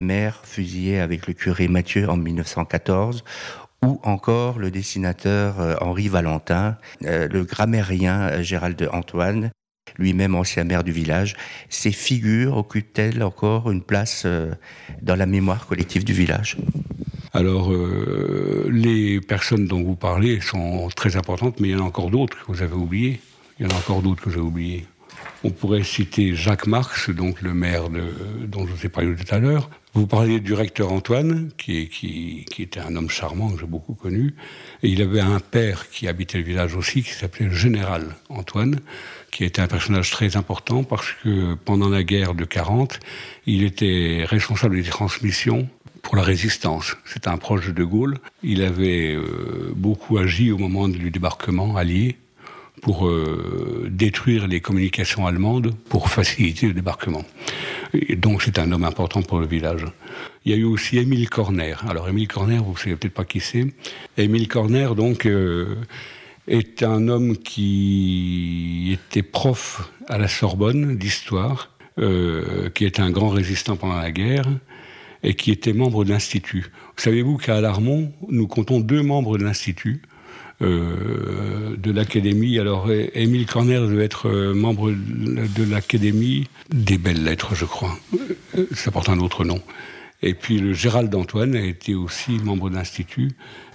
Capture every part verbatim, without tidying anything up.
maire fusillé avec le curé Mathieu en dix-neuf cent quatorze, ou encore le dessinateur euh, Henri Valentin, euh, le grammairien euh, Gérald Antoine, lui-même ancien maire du village. Ces figures occupent-elles encore une place euh, dans la mémoire collective du village ? Alors, euh, les personnes dont vous parlez sont très importantes, mais il y en a encore d'autres que vous avez oubliées. Il y en a encore d'autres que vous avez oubliées. On pourrait citer Jacques Marx, donc le maire de, dont je vous ai parlé tout à l'heure. Vous parliez du recteur Antoine, qui, est, qui, qui était un homme charmant que j'ai beaucoup connu. Et il avait un père qui habitait le village aussi, qui s'appelait le général Antoine, qui était un personnage très important parce que pendant la guerre de quarante, il était responsable des transmissions pour la résistance. C'était un proche de De Gaulle. Il avait euh, beaucoup agi au moment du débarquement allié pour euh, détruire les communications allemandes pour faciliter le débarquement. Et donc c'est un homme important pour le village. Il y a eu aussi Émile Corner. Alors Émile Corner, vous ne savez peut-être pas qui c'est. Émile Corner, donc, euh, est un homme qui était prof à la Sorbonne d'histoire, euh, qui était un grand résistant pendant la guerre, et qui était membre de l'Institut. Savez-vous qu'à Alarmont, nous comptons deux membres de l'Institut, euh, de l'Académie. Alors, Émile Corner devait être membre de l'Académie des Belles Lettres, je crois. Ça porte un autre nom. Et puis, le Gérald Antoine a été aussi membre de l'Institut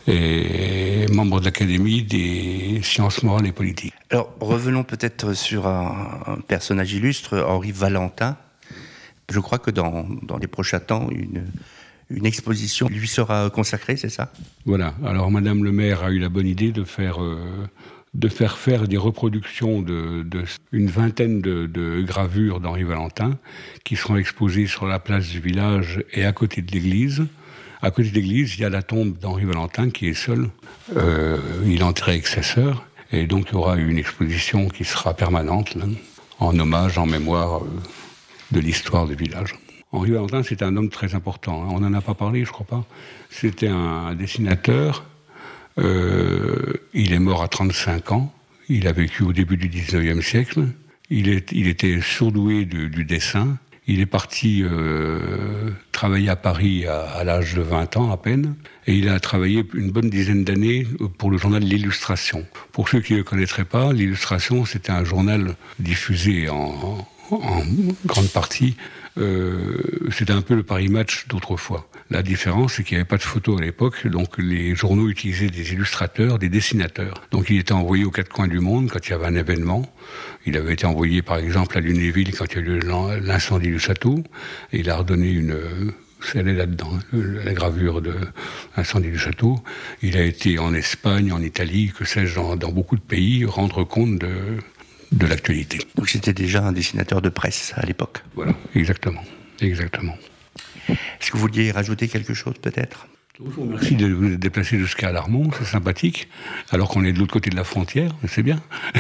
et membre de l'Académie des Sciences morales et politiques. Alors, revenons peut-être sur un, un personnage illustre, Henri Valentin. Je crois que dans, dans les prochains temps, une, une exposition lui sera consacrée, c'est ça ? Voilà. Alors, Madame le maire a eu la bonne idée de faire, euh, de faire faire des reproductions de, de une vingtaine de, de gravures d'Henri Valentin qui seront exposées sur la place du village et à côté de l'église. À côté de l'église, il y a la tombe d'Henri Valentin qui est seul. Euh, il est enterré avec sa sœur. Et donc, il y aura une exposition qui sera permanente, là, en hommage, en mémoire euh, de l'histoire du village. Henri Valentin, c'est un homme très important. Hein. On n'en a pas parlé, je crois pas. C'était un dessinateur. Euh, il est mort à trente-cinq ans. Il a vécu au début du dix-neuvième siècle. Il, est, il était surdoué du, du dessin. Il est parti euh, travailler à Paris à, à l'âge de vingt ans à peine. Et il a travaillé une bonne dizaine d'années pour le journal L'Illustration. Pour ceux qui ne le connaîtraient pas, L'Illustration, c'était un journal diffusé en, en, en grande partie. Euh, c'était un peu le Paris Match d'autrefois. La différence, c'est qu'il n'y avait pas de photos à l'époque, donc les journaux utilisaient des illustrateurs, des dessinateurs. Donc il était envoyé aux quatre coins du monde quand il y avait un événement. Il avait été envoyé par exemple à Lunéville quand il y a eu l'incendie du château, et il a redonné une... c'est là-dedans, la gravure de l'incendie du château. Il a été en Espagne, en Italie, que sais-je, dans, dans beaucoup de pays, rendre compte de, de l'actualité. Donc c'était déjà un dessinateur de presse à l'époque. Voilà, exactement, exactement. Est-ce que vous vouliez rajouter quelque chose, peut-être ? Je vous remercie de vous déplacer jusqu'à Alarmont, c'est sympathique, alors qu'on est de l'autre côté de la frontière, c'est bien,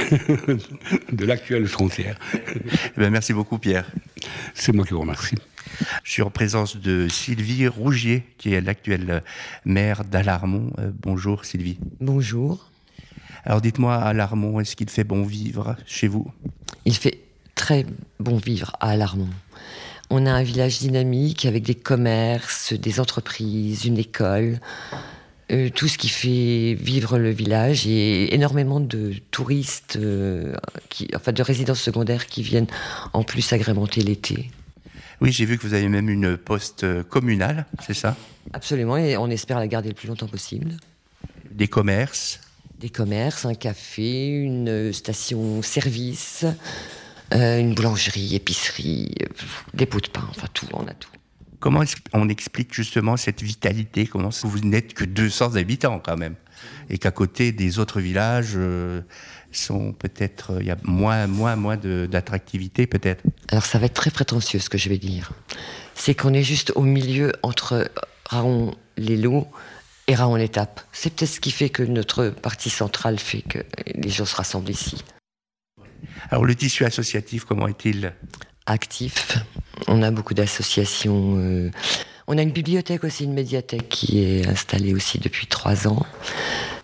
de l'actuelle frontière. Eh bien, merci beaucoup, Pierre. C'est moi qui vous remercie. Je suis en présence de Sylvie Rougier, qui est l'actuelle maire d'Alarmont. Euh, bonjour, Sylvie. Bonjour. Alors, dites-moi, à Alarmont, est-ce qu'il fait bon vivre chez vous ? Il fait très bon vivre à Alarmont. On a un village dynamique avec des commerces, des entreprises, une école, euh, tout ce qui fait vivre le village et énormément de touristes, euh, qui, enfin de résidences secondaires qui viennent en plus agrémenter l'été. Oui, j'ai vu que vous avez même une poste communale, c'est ça ? Absolument, et on espère la garder le plus longtemps possible. Des commerces ? Des commerces, un café, une station-service... Euh, une boulangerie, épicerie, euh, des pots de pain, enfin tout, on a tout. Comment est-ce qu'on explique justement cette vitalité ? Comment vous n'êtes que deux cents habitants quand même, et qu'à côté des autres villages euh, sont peut-être, il y a moins, moins, moins de, d'attractivité peut-être. Alors ça va être très prétentieux ce que je vais dire. C'est qu'on est juste au milieu entre Raon-les-Loups et Raon-l'Étape. C'est peut-être ce qui fait que notre partie centrale fait que les gens se rassemblent ici. Alors le tissu associatif, comment est-il ? Actif. On a beaucoup d'associations. Euh... On a une bibliothèque aussi, une médiathèque qui est installée aussi depuis trois ans.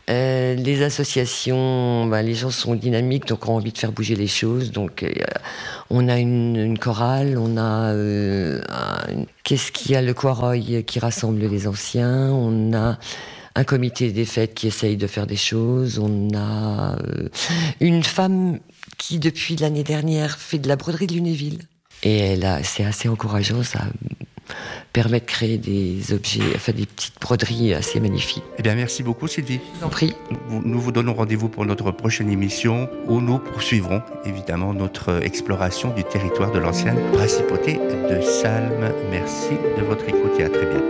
Euh, les associations, ben, les gens sont dynamiques, donc ont envie de faire bouger les choses. Donc, euh, on a une, une chorale, on a euh, un, qu'est-ce qu'il y a le Quaroy qui rassemble les anciens, on a un comité des fêtes qui essaye de faire des choses, on a euh, une femme qui depuis l'année dernière fait de la broderie de Lunéville. Et elle a, c'est assez encourageant, ça permet de créer des objets, enfin des petites broderies assez magnifiques. Eh bien, merci beaucoup Sylvie. Je vous en prie. Nous vous donnons rendez-vous pour notre prochaine émission où nous poursuivrons évidemment notre exploration du territoire de l'ancienne principauté de Salm. Merci de votre écoute et à très bientôt.